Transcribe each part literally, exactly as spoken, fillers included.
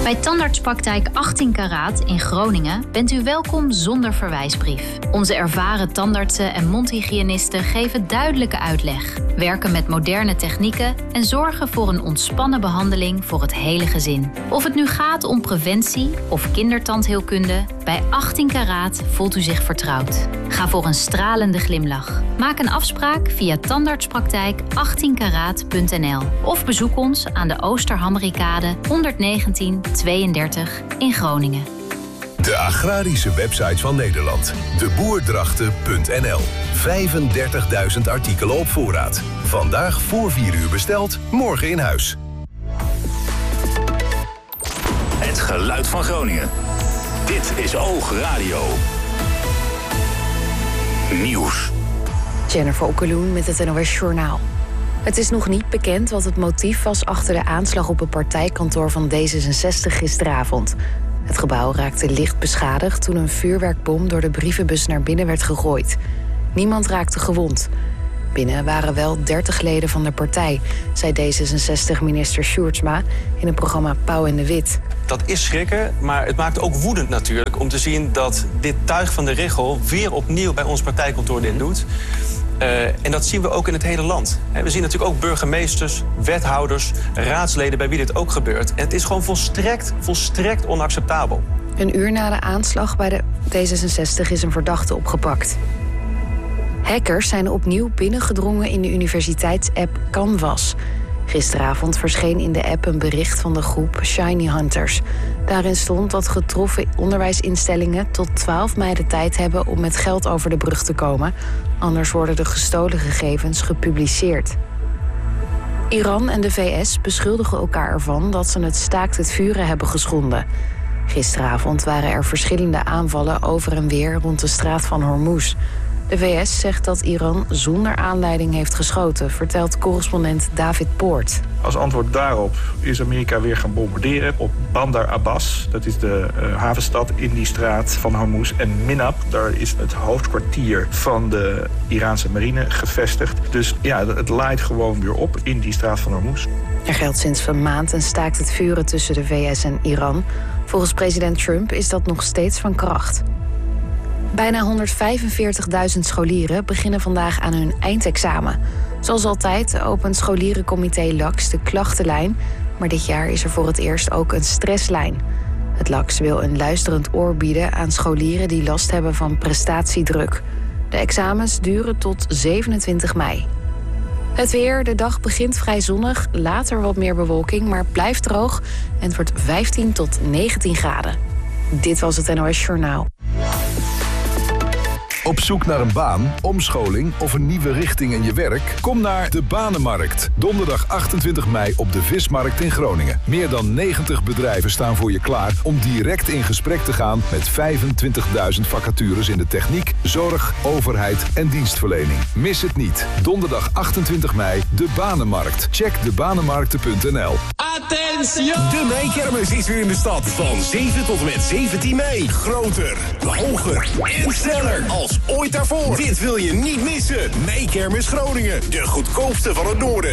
Bij Tandartspraktijk achttien karaat in Groningen bent u welkom zonder verwijsbrief. Onze ervaren tandartsen en mondhygiënisten geven duidelijke uitleg, werken met moderne technieken en zorgen voor een ontspannen behandeling voor het hele gezin. Of het nu gaat om preventie of kindertandheelkunde, bij achttien karaat voelt u zich vertrouwd. Ga voor een stralende glimlach. Maak een afspraak via tandartspraktijk achttien karaat punt n l of bezoek ons aan de Oosterhammerikade honderdnegentien tweeëndertig in Groningen. De agrarische website van Nederland. de boerdrachten punt n l. vijfendertigduizend artikelen op voorraad. Vandaag voor vier uur besteld, morgen in huis. Het geluid van Groningen. Dit is Oogradio. Nieuws. Jennifer Okkeloen met het N O S Journaal. Het is nog niet bekend wat het motief was achter de aanslag op het partijkantoor van D zesenzestig gisteravond. Het gebouw raakte licht beschadigd toen een vuurwerkbom door de brievenbus naar binnen werd gegooid. Niemand raakte gewond. Binnen waren wel dertig leden van de partij, zei D zesenzestig-minister Sjoerdsma in het programma Pauw en de Wit. Dat is schrikken, maar het maakt ook woedend natuurlijk om te zien dat dit tuig van de Richel weer opnieuw bij ons partijkantoor dit doet. Uh, en dat zien we ook in het hele land. We zien natuurlijk ook burgemeesters, wethouders, raadsleden bij wie dit ook gebeurt. En het is gewoon volstrekt, volstrekt onacceptabel. Een uur na de aanslag bij de D zesenzestig is een verdachte opgepakt. Hackers zijn opnieuw binnengedrongen in de universiteitsapp Canvas. Gisteravond verscheen in de app een bericht van de groep Shiny Hunters. Daarin stond dat getroffen onderwijsinstellingen tot twaalf mei de tijd hebben om met geld over de brug te komen. Anders worden de gestolen gegevens gepubliceerd. Iran en de V S beschuldigen elkaar ervan dat ze het staakt het vuren hebben geschonden. Gisteravond waren er verschillende aanvallen over en weer rond de straat van Hormuz. De V S zegt dat Iran zonder aanleiding heeft geschoten, vertelt correspondent David Poort. Als antwoord daarop is Amerika weer gaan bombarderen op Bandar Abbas. Dat is de uh, havenstad in die straat van Hormuz. En Minab, daar is het hoofdkwartier van de Iraanse marine gevestigd. Dus ja, het laait gewoon weer op in die straat van Hormuz. Er geldt sinds een maand een staakt het vuren tussen de V S en Iran. Volgens president Trump is dat nog steeds van kracht. Bijna honderdvijfenveertigduizend scholieren beginnen vandaag aan hun eindexamen. Zoals altijd opent scholierencomité L A X de klachtenlijn, maar dit jaar is er voor het eerst ook een stresslijn. Het L A X wil een luisterend oor bieden aan scholieren die last hebben van prestatiedruk. De examens duren tot zevenentwintig mei. Het weer, de dag begint vrij zonnig, later wat meer bewolking, maar blijft droog en het wordt vijftien tot negentien graden. Dit was het N O S Journaal. Op zoek naar een baan, omscholing of een nieuwe richting in je werk? Kom naar de Banenmarkt. Donderdag achtentwintig mei op de Vismarkt in Groningen. Meer dan negentig bedrijven staan voor je klaar om direct in gesprek te gaan met vijfentwintigduizend vacatures in de techniek, zorg, overheid en dienstverlening. Mis het niet. Donderdag achtentwintig mei, de Banenmarkt. Check de banenmarkten punt n l. Attention! De meikermis is weer in de stad. Van zeven tot en met zeventien mei. Groter, hoger en sneller als ooit daarvoor. Dit wil je niet missen. Meikermis Groningen. De goedkoopste van het noorden.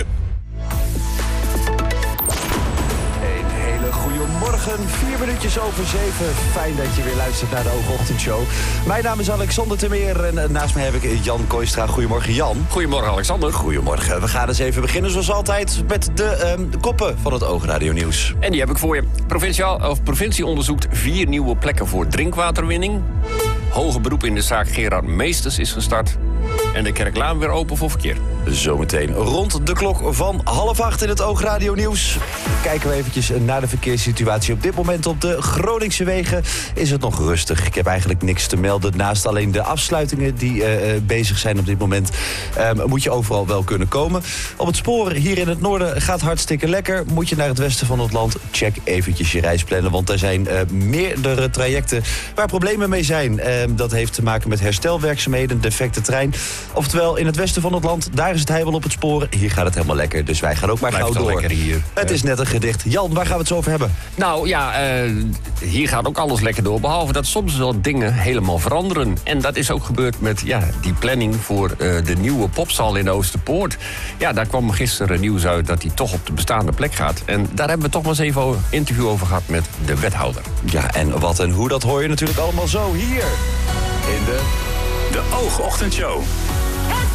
Een hele goede morgen. Vier minuutjes over zeven. Fijn dat je weer luistert naar de Oogochtendshow. Mijn naam is Alexander Termeer en naast mij heb ik Jan Kooistra. Goedemorgen Jan. Goedemorgen Alexander. Goedemorgen. We gaan eens even beginnen zoals altijd met de, um, de koppen van het Oogradio Nieuws. En die heb ik voor je. Provinciaal, of provincie onderzoekt vier nieuwe plekken voor drinkwaterwinning. Hoger beroep in de zaak Gerard Meesters is gestart. En de Kerklaan weer open voor verkeer. Zometeen rond de klok van half acht in het Oogradio Nieuws. Kijken we eventjes naar de verkeerssituatie. Op dit moment op de Groningse wegen is het nog rustig. Ik heb eigenlijk niks te melden. Naast alleen de afsluitingen die uh, bezig zijn op dit moment, Um, moet je overal wel kunnen komen. Op het spoor hier in het noorden gaat hartstikke lekker. Moet je naar het westen van het land, check eventjes je reisplannen. Want er zijn uh, meerdere trajecten waar problemen mee zijn. Uh, dat heeft te maken met herstelwerkzaamheden, defecte trein. Oftewel, in het westen van het land, daar Daar is het helemaal op het sporen. Hier gaat het helemaal lekker, dus wij gaan ook maar Blijft gauw wel door. lekker hier. Het is net een gedicht. Jan, waar gaan we het zo over hebben? Nou ja, uh, hier gaat ook alles lekker door. Behalve dat soms wel dingen helemaal veranderen. En dat is ook gebeurd met ja, die planning voor uh, de nieuwe popzaal in de Oosterpoort. Ja, daar kwam gisteren nieuws uit dat die toch op de bestaande plek gaat. En daar hebben we toch maar eens even een interview over gehad met de wethouder. Ja, en wat en hoe, dat hoor je natuurlijk allemaal zo hier. In de... De Oogochtendshow.